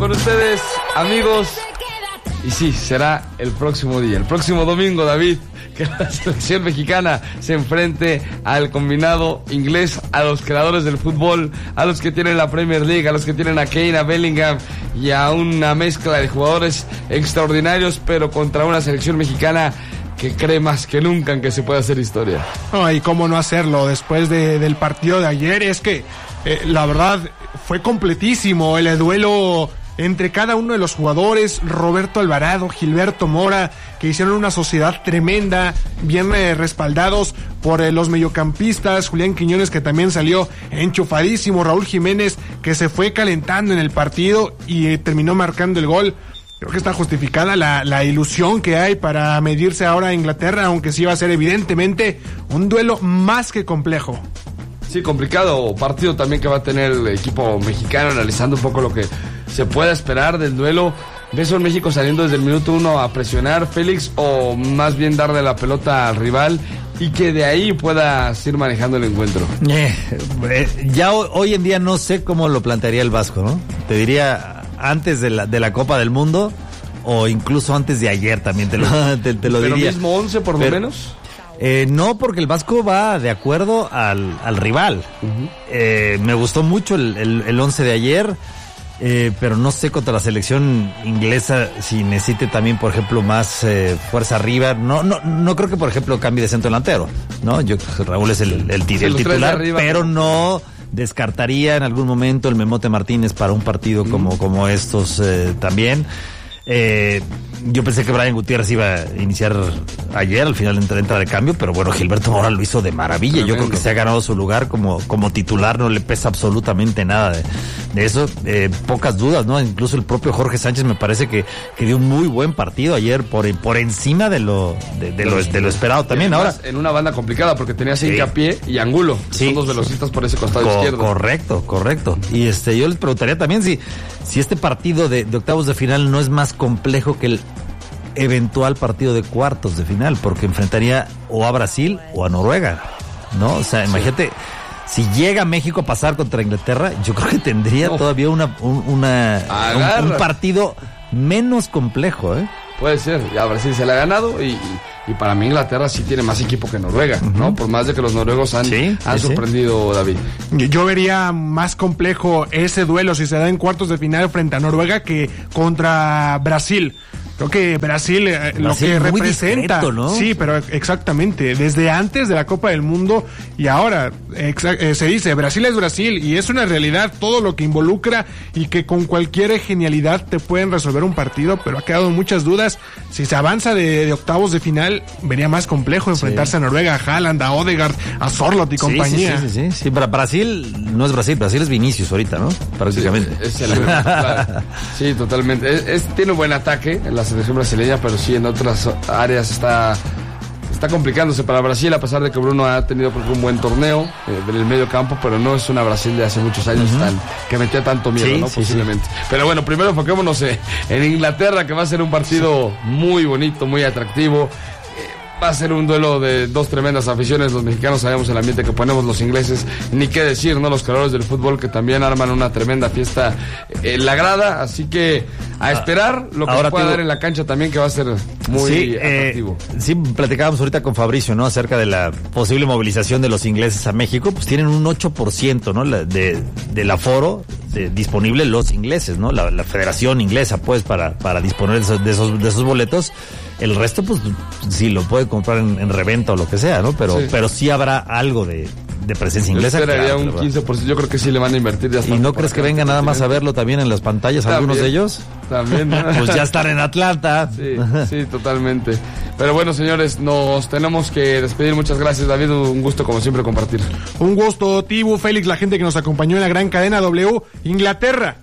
con ustedes, amigos. Y sí, será el próximo día, el próximo domingo, David, que la selección mexicana se enfrente al combinado inglés, a los creadores del fútbol, a los que tienen la Premier League, a los que tienen a Kane, a Bellingham y a una mezcla de jugadores extraordinarios, pero contra una selección mexicana que cree más que nunca en que se puede hacer historia. No, y cómo no hacerlo después del partido de ayer. Es que la verdad fue completísimo el duelo entre cada uno de los jugadores. Roberto Alvarado, Gilberto Mora, que hicieron una sociedad tremenda, bien respaldados por los mediocampistas. Julián Quiñones, que también salió enchufadísimo. Raúl Jiménez, que se fue calentando en el partido y terminó marcando el gol. Creo que está justificada la ilusión que hay para medirse ahora a Inglaterra, aunque sí va a ser evidentemente un duelo más que complejo. Sí, complicado partido también que va a tener el equipo mexicano, analizando un poco lo que se pueda esperar del duelo. ¿Ves a México saliendo desde el minuto 1 a presionar, Félix, o más bien darle la pelota al rival y que de ahí puedas ir manejando el encuentro? Ya hoy en día no sé cómo lo plantearía el Vasco, ¿no? Te diría antes de la Copa del Mundo o incluso antes de ayer también te lo diría. ¿Pero mismo 11 por lo menos? No, porque el Vasco va de acuerdo al rival. Uh-huh. Me gustó mucho el 11 de ayer, pero no sé contra la selección inglesa si necesite también, por ejemplo, más fuerza arriba. No creo que, por ejemplo, cambie de centro delantero, ¿no? Raúl es el titular, pero no descartaría en algún momento el Memote Martínez para un partido como estos también. Yo pensé que Brian Gutiérrez iba a iniciar ayer, al final entra de cambio, pero bueno, Gilberto Mora lo hizo de maravilla. Tremendo. Yo creo que se ha ganado su lugar como titular, no le pesa absolutamente nada de eso. Pocas dudas, ¿no? Incluso el propio Jorge Sánchez me parece que dio un muy buen partido ayer por encima de lo esperado también. Ahora en una banda complicada porque tenías Hincapié y Angulo, que son dos velocistas por ese costado izquierdo. Correcto. Y yo les preguntaría también si este partido de octavos de final no es más complejo que el eventual partido de cuartos de final, porque enfrentaría o a Brasil o a Noruega, ¿no? O sea, imagínate, si llega México a pasar contra Inglaterra, yo creo que tendría todavía un partido menos complejo, ¿eh? Puede ser, ya Brasil se le ha ganado y para mí Inglaterra sí tiene más equipo que Noruega, ¿no? Por más de que los noruegos han sorprendido, David. Yo vería más complejo ese duelo si se da en cuartos de final frente a Noruega que contra Brasil. Creo que Brasil lo que representa, discreto, ¿no? Sí, pero exactamente, desde antes de la Copa del Mundo y ahora se dice Brasil es Brasil y es una realidad todo lo que involucra y que con cualquier genialidad te pueden resolver un partido, pero ha quedado muchas dudas. Si se avanza de octavos de final, vería más complejo enfrentarse a Noruega, a Haaland, a Odegaard, a Sorloth y compañía. Sí, Brasil no es Brasil es Vinicius ahorita, ¿no? Prácticamente. Claro. Sí, totalmente. Tiene un buen ataque en la selección brasileña, pero sí en otras áreas está complicándose para Brasil, a pesar de que Bruno ha tenido un buen torneo en el medio campo, pero no es una Brasil de hace muchos años que metía tanto miedo, ¿no? Posiblemente. Pero bueno, primero enfoquémonos en Inglaterra, que va a ser un partido muy bonito, muy atractivo. Va a ser un duelo de dos tremendas aficiones. Los mexicanos sabemos el ambiente que ponemos, los ingleses, ni qué decir, ¿no? Los creadores del fútbol que también arman una tremenda fiesta en la grada. Así que a esperar lo que se pueda dar en la cancha también, que va a ser muy atractivo. Sí, platicábamos ahorita con Fabricio, ¿no? Acerca de la posible movilización de los ingleses a México. Pues tienen un 8%, ¿no? Del aforo disponible los ingleses, ¿no? La Federación Inglesa, pues, para disponer de esos boletos. El resto, pues, sí, lo puede comprar en reventa o lo que sea, ¿no? Pero sí habrá algo de presencia inglesa. Yo esperaría un 15%, yo creo que sí le van a invertir. ¿Y no crees que venga nada más a verlo también en las pantallas algunos de ellos? También. Pues ya están en Atlanta. Sí, totalmente. Pero bueno, señores, nos tenemos que despedir. Muchas gracias, David, un gusto como siempre compartir. Un gusto, Tibu, Félix, la gente que nos acompañó en la gran cadena W. Inglaterra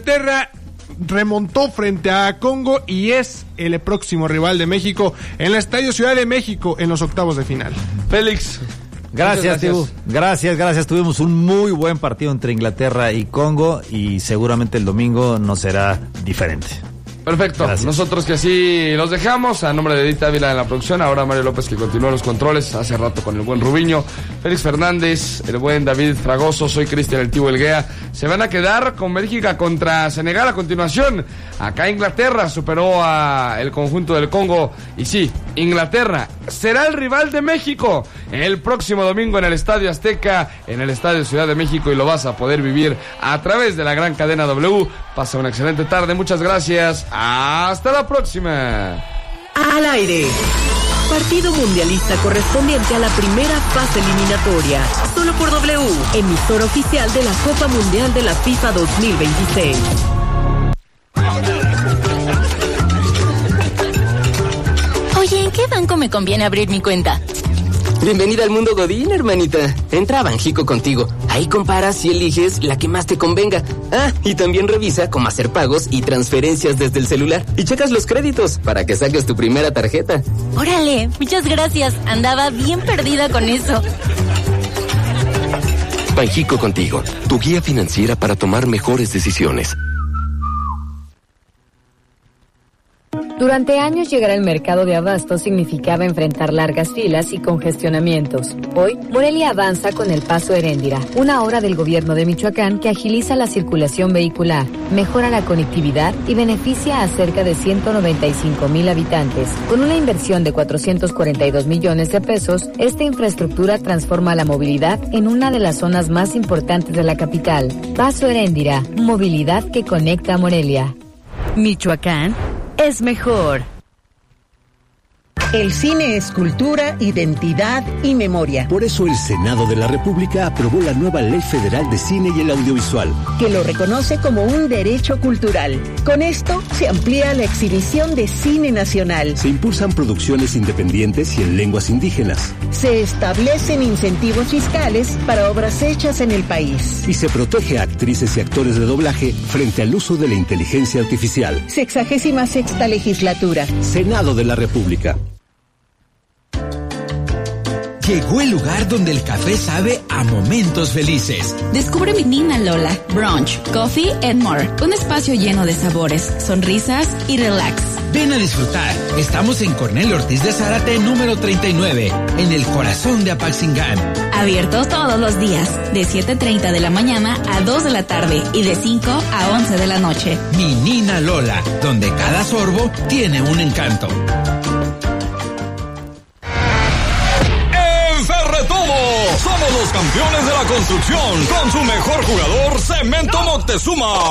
remontó frente a Congo y es el próximo rival de México en el Estadio Ciudad de México en los octavos de final. Félix, gracias. Gracias. Tuvimos un muy buen partido entre Inglaterra y Congo y seguramente el domingo no será diferente. Perfecto, Gracias. nosotros que así los dejamos, a nombre de Edith Ávila en la producción, ahora Mario López que continúa los controles, hace rato con el buen Rubiño, Félix Fernández, el buen David Fragoso, soy Cristian el Tío Elguea, se van a quedar con Bélgica contra Senegal a continuación, acá Inglaterra superó a el conjunto del Congo, y sí, Inglaterra será el rival de México el próximo domingo en el Estadio Azteca, en el Estadio Ciudad de México, y lo vas a poder vivir a través de la gran cadena W. Pasa una excelente tarde, muchas gracias, hasta la próxima. Al aire. Partido mundialista correspondiente a la primera fase eliminatoria. Solo por W, emisor oficial de la Copa Mundial de la FIFA 2026. Oye, ¿en qué banco me conviene abrir mi cuenta? Bienvenida al mundo Godín, hermanita. Entra a Banjico Contigo. Ahí comparas y eliges la que más te convenga. Ah, y también revisa cómo hacer pagos y transferencias desde el celular. Y checas los créditos para que saques tu primera tarjeta. Órale, muchas gracias. Andaba bien perdida con eso. Banjico Contigo, tu guía financiera para tomar mejores decisiones. Durante años llegar al mercado de abasto significaba enfrentar largas filas y congestionamientos. Hoy, Morelia avanza con el Paso Heréndira, una obra del gobierno de Michoacán que agiliza la circulación vehicular, mejora la conectividad y beneficia a cerca de 195,000 habitantes. Con una inversión de 442 millones de pesos, esta infraestructura transforma la movilidad en una de las zonas más importantes de la capital. Paso Heréndira, movilidad que conecta a Morelia. Michoacán es mejor. El cine es cultura, identidad y memoria. Por eso el Senado de la República aprobó la nueva Ley Federal de Cine y el Audiovisual, que lo reconoce como un derecho cultural. Con esto se amplía la exhibición de cine nacional. Se impulsan producciones independientes y en lenguas indígenas. Se establecen incentivos fiscales para obras hechas en el país. Y se protege a actrices y actores de doblaje frente al uso de la inteligencia artificial. 66ª legislatura. Senado de la República. Llegó el lugar donde el café sabe a momentos felices. Descubre Menina Lola, brunch, coffee and more. Un espacio lleno de sabores, sonrisas y relax. Ven a disfrutar. Estamos en Cornelio Ortiz de Zárate, número 39, en el corazón de Apaxingán. Abierto todos los días, de 7:30 de la mañana a 2 de la tarde y de 5 a 11 de la noche. Menina Lola, donde cada sorbo tiene un encanto. Somos los campeones de la construcción con su mejor jugador, Cemento Moctezuma.